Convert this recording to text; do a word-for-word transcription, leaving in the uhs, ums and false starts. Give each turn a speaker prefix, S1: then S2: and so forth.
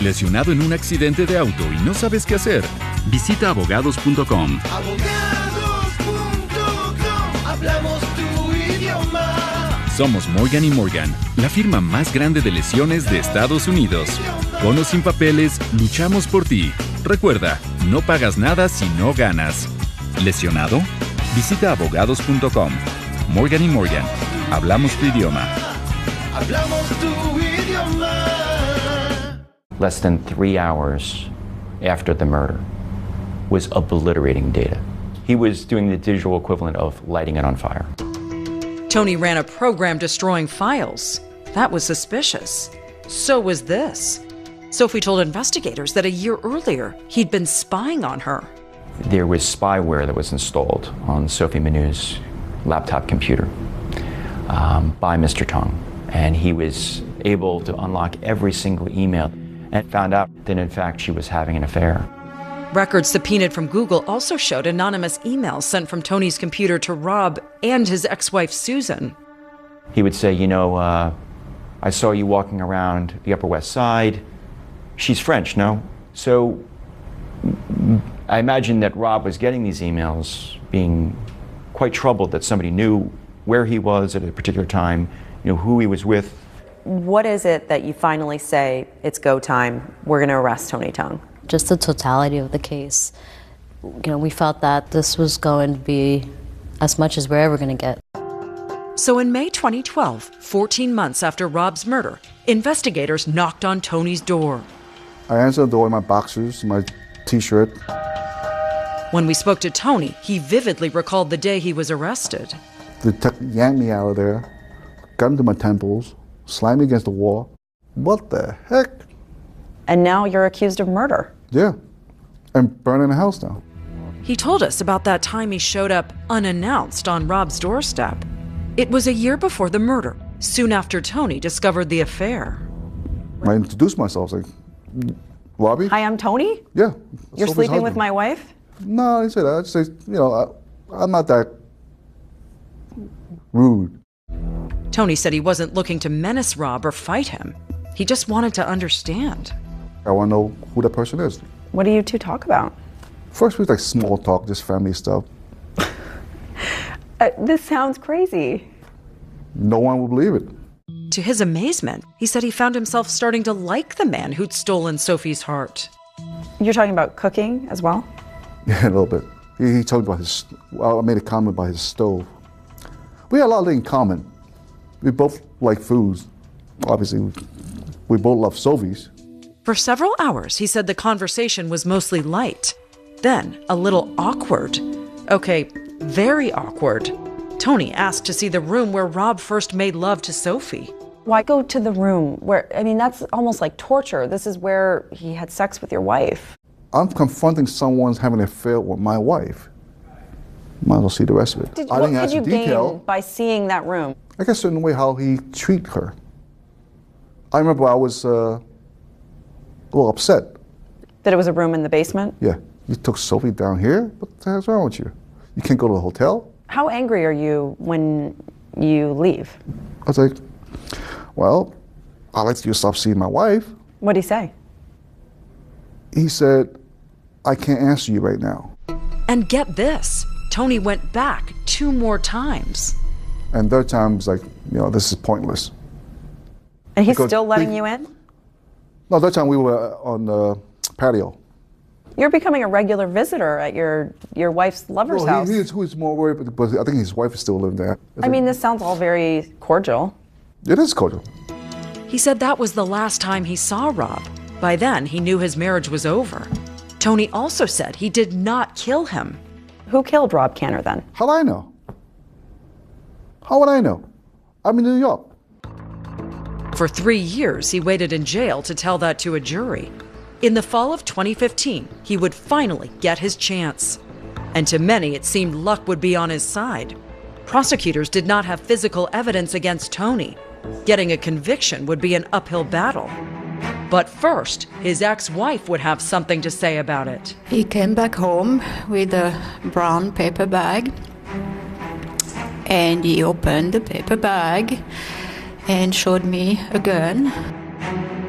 S1: ¿Lesionado en un accidente de auto y no sabes qué hacer? Visita abogados punto com.
S2: abogados punto com, hablamos tu idioma.
S1: Somos Morgan y Morgan, la firma más grande de lesiones de Estados Unidos. Con o sin papeles, luchamos por ti. Recuerda, no pagas nada si no ganas. ¿Lesionado? Visita abogados punto com. Morgan y Morgan, hablamos tu idioma.
S2: Hablamos tu idioma.
S3: Less than three hours after the murder was obliterating data. He was doing the digital equivalent of lighting it on fire.
S4: Tony ran a program destroying files. That was suspicious. So was this. Sophie told investigators that a year earlier, he'd been spying on her.
S3: There was spyware that was installed on Sophie Manu's laptop computer um, by Mister Tong. And he was able to unlock every single email and found out that, in fact, she was having an affair.
S4: Records subpoenaed from Google also showed anonymous emails sent from Tony's computer to Rob and his ex-wife, Susan.
S3: He would say, you know, uh, I saw you walking around the Upper West Side. She's French, no? So I imagine that Rob was getting these emails, being quite troubled that somebody knew where he was at a particular time, you know, who he was with.
S5: What is it that you finally say, it's go time, we're going to arrest Tony Tong?
S6: Just the totality of the case. You know, we felt that this was going to be as much as we're ever going to get.
S4: So in May twenty twelve, fourteen months after Rob's murder, investigators knocked on Tony's door.
S7: I answered the door in my boxers, my t-shirt.
S4: When we spoke to Tony, he vividly recalled the day he was arrested.
S7: The detective yanked me out of there, got into my temples, slammed me against the wall. What the heck?
S5: And now you're accused of murder.
S7: Yeah, and burning the house down.
S4: He told us about that time he showed up unannounced on Rob's doorstep. It was a year before the murder, soon after Tony discovered the affair.
S7: I introduced myself, like, Robbie?
S5: Hi, I'm Tony?
S7: Yeah.
S5: You're
S7: Sophie's
S5: sleeping
S7: husband.
S5: with my wife?
S7: No, I didn't say that. I just say, you know, I, I'm not that rude.
S4: Tony said he wasn't looking to menace Rob or fight him. He just wanted to understand.
S7: I want to know who that person is.
S5: What do you two talk about?
S7: First, it was like small talk, just family stuff.
S5: Uh, this sounds crazy.
S7: No one would believe it.
S4: To his amazement, he said he found himself starting to like the man who'd stolen Sophie's heart.
S5: You're talking about cooking as well?
S7: Yeah, a little bit. He, he told me about his, well, I made a comment about his stove. We had a lot in common. We both like foods. Obviously, we, we both love Sophie's.
S4: For several hours, he said the conversation was mostly light, then a little awkward. Okay, very awkward. Tony asked to see the room where Rob first made love to Sophie.
S5: Why go to the room where, I mean, that's almost like torture. This is where he had sex with your wife.
S7: I'm confronting someone's having an affair with my wife. Might as well see the rest of it.
S5: Did,
S7: I
S5: what
S7: didn't
S5: did
S7: ask
S5: you
S7: the detail.
S5: gain by seeing that room?
S7: I guess a certain way how he treated her. I remember I was uh, a little upset.
S5: That it was a room in the basement?
S7: Yeah, you took Sophie down here? What the hell's wrong with you? You can't go to a hotel?
S5: How angry are you when you leave?
S7: I was like, well, I'd like you to stop seeing my wife.
S5: What'd he say?
S7: He said, I can't answer you right now.
S4: And get this, Tony went back two more times.
S7: And third time was like, you know, this is pointless.
S5: And he's
S7: Because
S5: still letting
S7: he-
S5: you in?
S7: No, that time we were on the patio.
S5: You're becoming a regular visitor at your, your wife's lover's
S7: Well,
S5: house.
S7: he, he is, who is more worried, but, but I think his wife is still living there.
S5: I mean, this sounds all very cordial.
S7: It is cordial.
S4: He said that was the last time he saw Rob. By then, he knew his marriage was over. Tony also said he did not kill him.
S5: Who killed Rob Canner then?
S7: How would I know? How would I know? I'm in New York.
S4: For three years, he waited in jail to tell that to a jury. In the fall of twenty fifteen, he would finally get his chance. And to many, it seemed luck would be on his side. Prosecutors did not have physical evidence against Tony. Getting a conviction would be an uphill battle. But first, his ex-wife would have something to say about it.
S8: He came back home with a brown paper bag, and he opened the paper bag and showed me a gun.